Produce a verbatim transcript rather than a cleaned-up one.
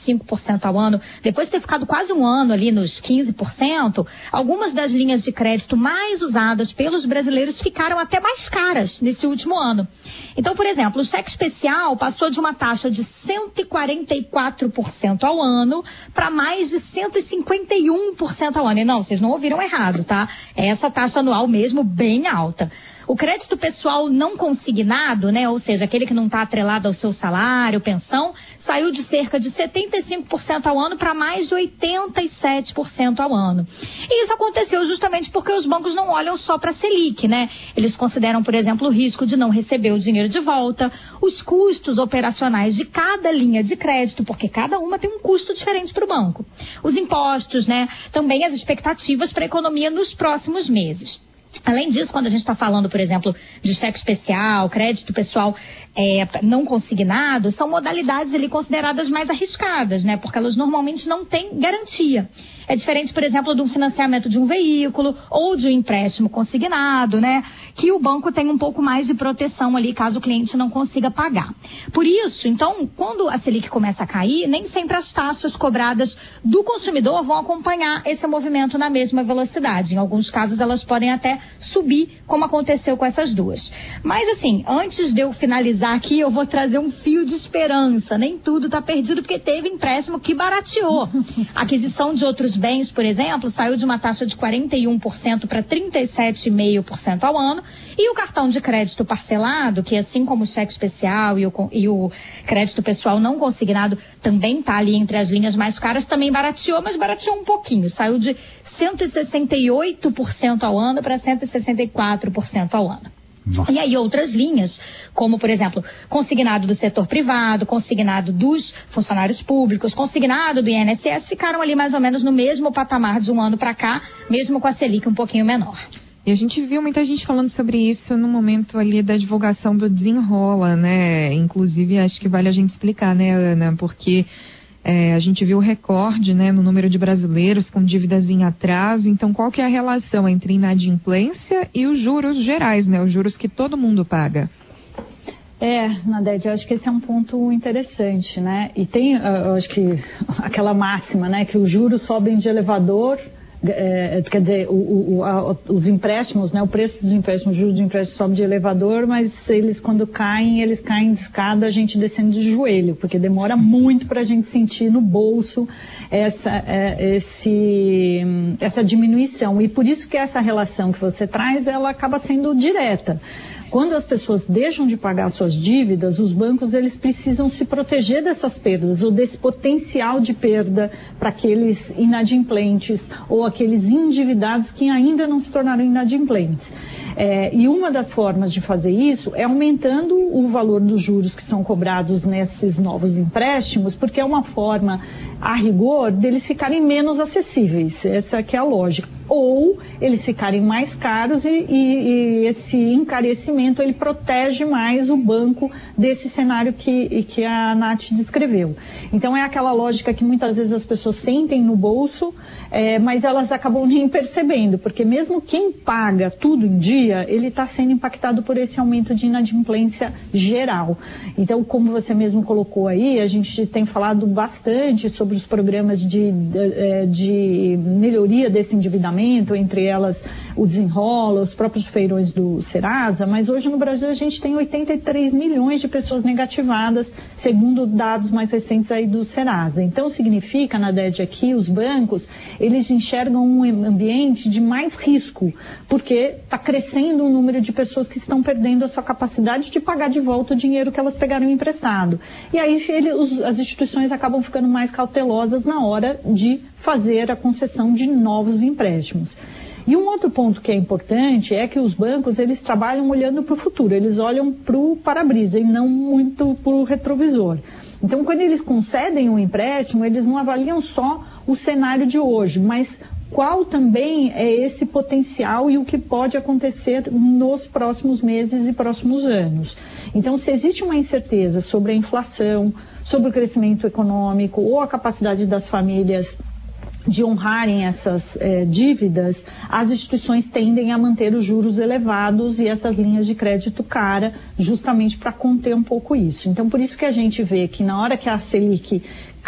cinco por cento ao ano, depois de ter ficado quase um ano ali nos quinze por cento, algumas das linhas de crédito mais usadas pelos brasileiros ficaram até mais caras nesse último ano. Então, por exemplo, o cheque especial passou de uma taxa de cento e quarenta e quatro por cento ao ano para mais de cento e cinquenta e um por cento ao ano. E não, vocês não ouviram errado, tá? É essa taxa anual mesmo bem alta. O crédito pessoal não consignado, né, ou seja, aquele que não está atrelado ao seu salário, pensão, saiu de cerca de setenta e cinco por cento ao ano para mais de oitenta e sete por cento ao ano. E isso aconteceu justamente porque os bancos não olham só para a Selic, né? Eles consideram, por exemplo, o risco de não receber o dinheiro de volta, os custos operacionais de cada linha de crédito, porque cada uma tem um custo diferente para o banco. Os impostos, né? Também as expectativas para a economia nos próximos meses. Além disso, quando a gente está falando, por exemplo, de cheque especial, crédito pessoal é, não consignado, são modalidades ali consideradas mais arriscadas, né? Porque elas normalmente não têm garantia. É diferente, por exemplo, de um financiamento de um veículo ou de um empréstimo consignado, né? Que o banco tem um pouco mais de proteção ali, caso o cliente não consiga pagar. Por isso, então, quando a Selic começa a cair, nem sempre as taxas cobradas do consumidor vão acompanhar esse movimento na mesma velocidade. Em alguns casos, elas podem até subir, como aconteceu com essas duas. Mas, assim, antes de eu finalizar aqui, eu vou trazer um fio de esperança. Nem tudo está perdido, porque teve empréstimo que barateou. A aquisição de outros bens, por exemplo, saiu de uma taxa de quarenta e um por cento para trinta e sete vírgula cinco por cento ao ano. E o cartão de crédito parcelado, que assim como o cheque especial e o, e o crédito pessoal não consignado também está ali entre as linhas mais caras, também barateou, mas barateou um pouquinho. Saiu de cento e sessenta e oito por cento ao ano para cento e sessenta e quatro por cento ao ano. Nossa. E aí outras linhas, como por exemplo, consignado do setor privado, consignado dos funcionários públicos, consignado do I N S S, ficaram ali mais ou menos no mesmo patamar de um ano para cá, mesmo com a Selic um pouquinho menor. E a gente viu muita gente falando sobre isso no momento ali da divulgação do Desenrola, né? Inclusive, acho que vale a gente explicar, né, Ana? Porque é, a gente viu o recorde, né, no número de brasileiros com dívidas em atraso. Então, qual que é a relação entre inadimplência e os juros gerais, né? Os juros que todo mundo paga. É, Nadete, eu acho que esse é um ponto interessante, né? E tem, eu acho que, aquela máxima, né, que os juros sobem de elevador. É, quer dizer, o, o, a, os empréstimos, né, o preço dos empréstimos, os juros de empréstimo sobe de elevador, mas eles quando caem, eles caem de escada, a gente descendo de joelho, porque demora muito para a gente sentir no bolso essa, é, esse, essa diminuição. E por isso que essa relação que você traz, ela acaba sendo direta. Quando as pessoas deixam de pagar suas dívidas, os bancos eles precisam se proteger dessas perdas ou desse potencial de perda para aqueles inadimplentes ou aqueles endividados que ainda não se tornaram inadimplentes. É, e uma das formas de fazer isso é aumentando o valor dos juros que são cobrados nesses novos empréstimos, porque é uma forma, a rigor, deles ficarem menos acessíveis. Essa que é a lógica. Ou eles ficarem mais caros e, e, e esse encarecimento ele protege mais o banco desse cenário que, que a Nath descreveu. Então é aquela lógica que muitas vezes as pessoas sentem no bolso, é, mas elas acabam nem percebendo, porque mesmo quem paga tudo em dia, ele está sendo impactado por esse aumento de inadimplência geral. Então, como você mesmo colocou aí, a gente tem falado bastante sobre os programas de, de, de melhoria desse endividamento, entre elas o Desenrola, os próprios feirões do Serasa, mas hoje no Brasil a gente tem oitenta e três milhões de pessoas negativadas, segundo dados mais recentes aí do Serasa. Então significa, Nadete, aqui os bancos, eles enxergam um ambiente de mais risco, porque está crescendo o número de pessoas que estão perdendo a sua capacidade de pagar de volta o dinheiro que elas pegaram emprestado. E aí ele, os, as instituições acabam ficando mais cautelosas na hora de fazer a concessão de novos empréstimos. E um outro ponto que é importante é que os bancos, eles trabalham olhando para o futuro, eles olham para o para-brisa e não muito para o retrovisor. Então, quando eles concedem um empréstimo, eles não avaliam só o cenário de hoje, mas qual também é esse potencial e o que pode acontecer nos próximos meses e próximos anos. Então, se existe uma incerteza sobre a inflação, sobre o crescimento econômico ou a capacidade das famílias de honrarem essas eh, dívidas, as instituições tendem a manter os juros elevados e essas linhas de crédito cara, justamente para conter um pouco isso. Então, por isso que a gente vê que na hora que a Selic